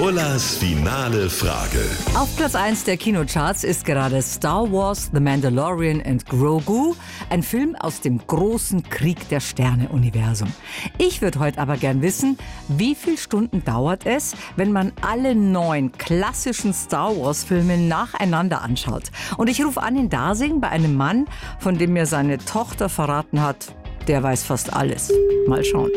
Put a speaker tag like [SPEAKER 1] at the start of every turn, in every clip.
[SPEAKER 1] Ullas finale Frage.
[SPEAKER 2] Auf Platz 1 der Kinocharts ist gerade Star Wars, The Mandalorian and Grogu, ein Film aus dem großen Krieg der Sterne-Universum. Ich würde heute aber gern wissen, wie viele Stunden dauert es, wenn man alle 9 klassischen Star Wars-Filme nacheinander anschaut. Und ich rufe an in Dasing bei einem Mann, von dem mir seine Tochter verraten hat, der weiß fast alles. Mal schauen.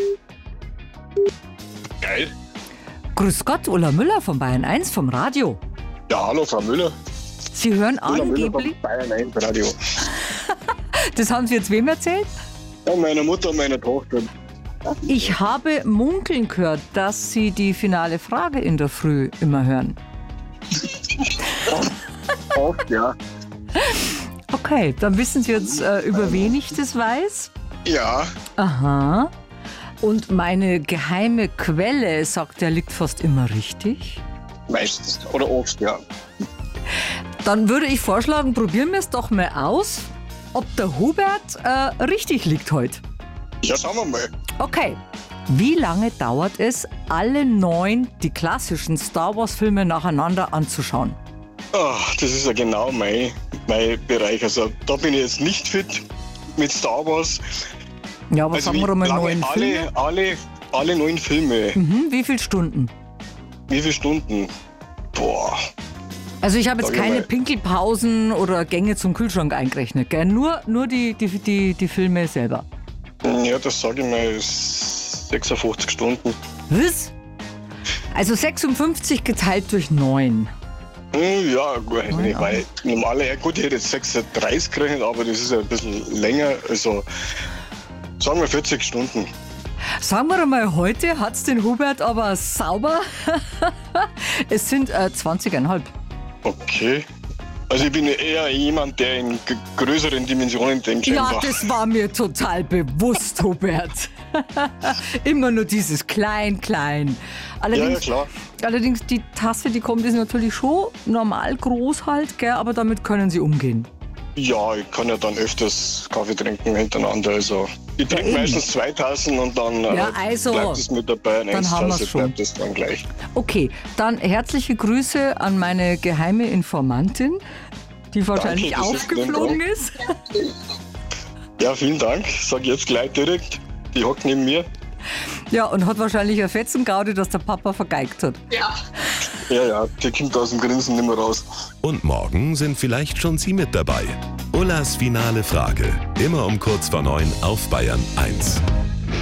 [SPEAKER 3] Geil.
[SPEAKER 2] Grüß Gott, Ulla Müller von Bayern 1 vom Radio.
[SPEAKER 3] Ja, hallo Frau Müller.
[SPEAKER 2] Sie hören
[SPEAKER 3] Ulla Müller
[SPEAKER 2] angeblich...
[SPEAKER 3] von Bayern 1 Radio.
[SPEAKER 2] Das haben Sie jetzt wem erzählt?
[SPEAKER 3] Ja, meiner Mutter und meiner Tochter.
[SPEAKER 2] Ich habe munkeln gehört, dass Sie die finale Frage in der Früh immer hören.
[SPEAKER 3] Oft, ja.
[SPEAKER 2] Okay, dann wissen Sie jetzt, über wen ich das weiß.
[SPEAKER 3] Ja,
[SPEAKER 2] Aha. Und meine geheime Quelle sagt, der liegt fast immer richtig.
[SPEAKER 3] meistens. Oder oft, ja.
[SPEAKER 2] Dann würde ich vorschlagen, probieren wir es doch mal aus, ob der Hubert richtig liegt heute.
[SPEAKER 3] Ja, schauen wir mal.
[SPEAKER 2] Okay. Wie lange dauert es, alle 9 die klassischen Star Wars-Filme nacheinander anzuschauen?
[SPEAKER 3] Ach, das ist ja genau mein Bereich. Also da bin ich jetzt nicht fit mit Star Wars.
[SPEAKER 2] Ja, aber
[SPEAKER 3] Also
[SPEAKER 2] sagen wir mal 9 Filme.
[SPEAKER 3] alle 9 Filme.
[SPEAKER 2] Wie viele Stunden?
[SPEAKER 3] Wie viele Stunden? Boah.
[SPEAKER 2] Also ich habe jetzt
[SPEAKER 3] Sag ich
[SPEAKER 2] keine
[SPEAKER 3] mal.
[SPEAKER 2] Pinkelpausen oder Gänge zum Kühlschrank eingerechnet, gell? Nur die Filme selber.
[SPEAKER 3] Ja, das sage ich mal, ist 56 Stunden.
[SPEAKER 2] Was? Also 56 geteilt durch 9.
[SPEAKER 3] Ja, gut, weil normaler, gut, ich hätte jetzt 36 gerechnet, aber das ist ja ein bisschen länger. Also sagen wir 40 Stunden.
[SPEAKER 2] Sagen wir mal, heute hat's den Hubert aber sauber. Es sind 20,5.
[SPEAKER 3] Okay. Also ich bin eher jemand, der in größeren Dimensionen denkt.
[SPEAKER 2] Ja,
[SPEAKER 3] einfach.
[SPEAKER 2] das war mir total bewusst, Hubert. Immer nur dieses Klein.
[SPEAKER 3] Ja, klar.
[SPEAKER 2] Allerdings, die Tasse, die kommt, ist natürlich schon normal groß halt, gell? Aber damit können Sie umgehen.
[SPEAKER 3] Ja, ich kann ja dann öfters Kaffee trinken hintereinander. Also ich trinke
[SPEAKER 2] eben.
[SPEAKER 3] meistens 2000 und dann
[SPEAKER 2] Ja, also,
[SPEAKER 3] bleibt es mit dabei.
[SPEAKER 2] dann haben wir's schon.
[SPEAKER 3] Bleibt es dann gleich.
[SPEAKER 2] Okay, dann herzliche Grüße an meine geheime Informantin, die wahrscheinlich
[SPEAKER 3] das ist
[SPEAKER 2] aufgeflogen ist.
[SPEAKER 3] Ja, vielen Dank. Sag jetzt gleich direkt. Die hockt neben mir.
[SPEAKER 2] Ja, und hat wahrscheinlich eine Fetzengaude, dass der Papa vergeigt hat.
[SPEAKER 3] Ja, die kommt aus dem Grinsen nicht mehr raus.
[SPEAKER 1] Und morgen sind vielleicht schon Sie mit dabei. Ullas finale Frage. Immer um kurz vor 9 auf Bayern 1.